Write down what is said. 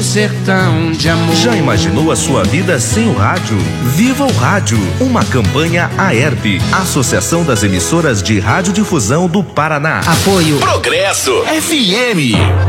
sertão de amor. Já imaginou a sua vida sem o rádio? Viva o Rádio, uma campanha AERP, Associação das Emissoras de Radiodifusão do Paraná. Apoio Progresso FM.